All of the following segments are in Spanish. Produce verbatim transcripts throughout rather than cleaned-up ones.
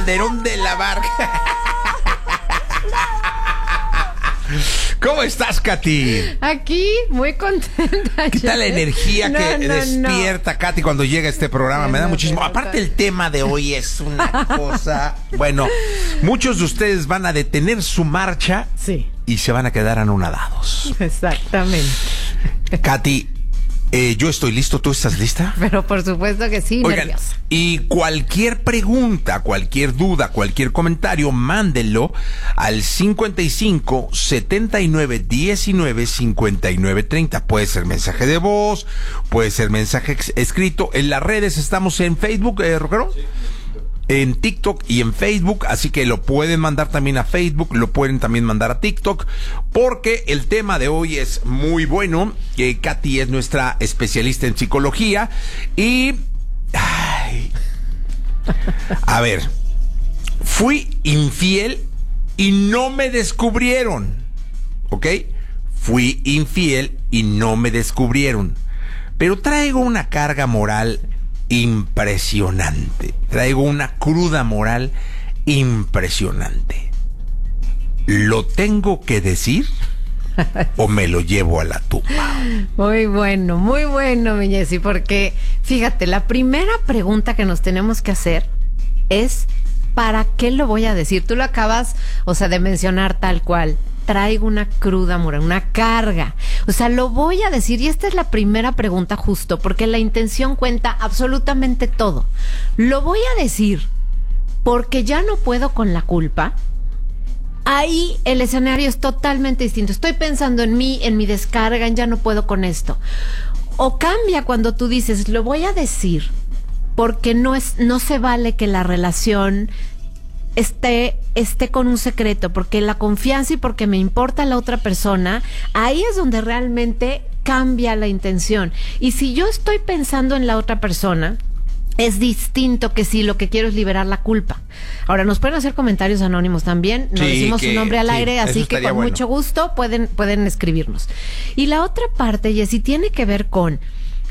Calderón de la Barca. ¿Cómo estás, Katy? Aquí, muy contenta. ¿Qué tal la energía no, que no, despierta no. Katy cuando llega este programa? Me da No, muchísimo. pero Aparte, tal. el tema de hoy es una cosa. Bueno, muchos de ustedes van a detener su marcha Sí, y se van a quedar anonadados. exactamente. Katy, eh, yo estoy listo. ¿Tú estás lista? Pero por supuesto que sí, Oigan, nerviosa. y cualquier pregunta, cualquier duda, cualquier comentario, mándenlo al cincuenta y cinco, setenta y nueve, diecinueve, cincuenta y nueve, treinta. Puede ser mensaje de voz, puede ser mensaje ex- escrito. En las redes estamos en Facebook, eh, Rockero. Sí. En TikTok y en Facebook, así que lo pueden mandar también a Facebook, lo pueden también mandar a TikTok, porque el tema de hoy es muy bueno. Eh, Katy es nuestra especialista en psicología y... Ay, a ver, fui infiel y no me descubrieron, ¿ok? Fui infiel y no me descubrieron, pero traigo una carga moral impresionante. Traigo una cruda moral impresionante. ¿Lo tengo que decir o me lo llevo a la tumba? Muy bueno, muy bueno, mi Jessy, porque fíjate, la primera pregunta que nos tenemos que hacer es ¿para qué lo voy a decir? Tú lo acabas, o sea, de mencionar tal cual. Traigo una cruda moral, una carga. O sea, lo voy a decir, y esta es la primera pregunta justo, porque la intención cuenta absolutamente todo. Lo voy a decir porque ya no puedo con la culpa. Ahí el escenario es totalmente distinto. Estoy pensando en mí, en mi descarga, en ya no puedo con esto. O cambia cuando tú dices, lo voy a decir porque no es, no se vale que la relación esté, esté con un secreto, porque la confianza y porque me importa la otra persona, ahí es donde realmente cambia la intención. Y si yo estoy pensando en la otra persona, es distinto que si lo que quiero es liberar la culpa. Ahora, nos pueden hacer comentarios anónimos también, no Sí, decimos que- su nombre al sí, aire, eso así que estaría con bueno. mucho gusto pueden, pueden escribirnos. Y la otra parte, Jessy, tiene que ver con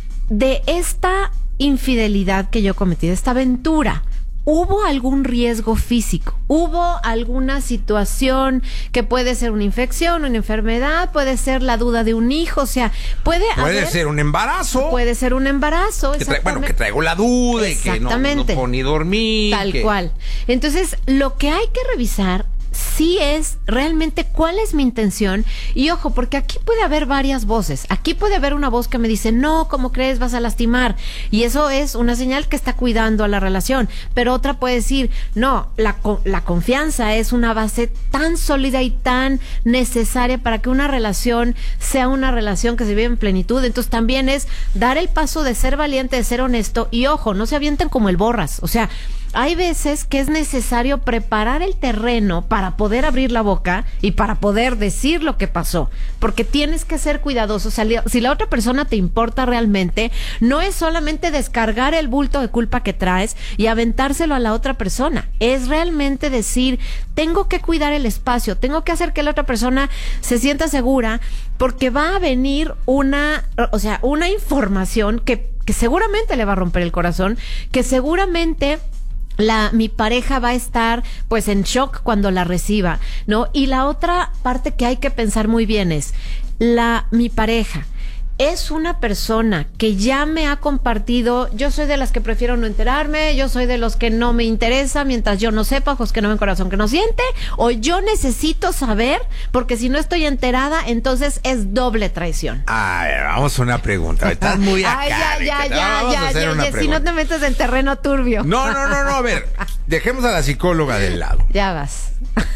de esta infidelidad que yo cometí, de esta aventura. ¿Hubo algún riesgo físico? ¿Hubo alguna situación que puede ser una infección, una enfermedad? Puede ser la duda de un hijo, o sea, puede Puede haber, ser un embarazo. puede ser un embarazo. Que trae- bueno, exactamente. que traigo la duda y que no, no Exactamente. puedo ni dormir. Tal que- cual. Entonces, lo que hay que revisar sí es realmente cuál es mi intención. Y ojo, porque aquí puede haber varias voces. Aquí puede haber una voz que me dice, no, ¿cómo crees? Vas a lastimar. Y eso es una señal que está cuidando a la relación. Pero otra puede decir, no, la, co- la confianza es una base tan sólida y tan necesaria para que una relación sea una relación que se vive en plenitud. Entonces también es dar el paso de ser valiente, de ser honesto. Y ojo, no se avienten como el borras. O sea, hay veces que es necesario preparar el terreno para poder abrir la boca y para poder decir lo que pasó, porque tienes que ser cuidadoso. O sea, si la otra persona te importa realmente, no es solamente descargar el bulto de culpa que traes y aventárselo a la otra persona, es realmente decir, tengo que cuidar el espacio, tengo que hacer que la otra persona se sienta segura, porque va a venir una, o sea, una información que, que seguramente le va a romper el corazón, que seguramente La, mi pareja va a estar pues en shock cuando la reciba, ¿no? Y la otra parte que hay que pensar muy bien es, la, mi pareja es una persona que ya me ha compartido, yo soy de las que prefiero no enterarme, yo soy de los que no me interesa mientras yo no sepa, ojos que no ven, corazón que no siente, o yo necesito saber, porque si no estoy enterada, entonces es doble traición. A ver, vamos a una pregunta. Estás muy acá. Ay, ya, ya, Ricardo. ya, Vamos a ya, hacer ya, una ya, si no pregunta. te metes en terreno turbio. No, no, no, no, a ver, dejemos a la psicóloga del lado. Ya vas.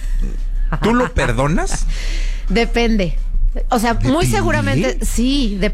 ¿Tú lo perdonas? Depende. O sea, muy ¿Depende? seguramente, sí, depende.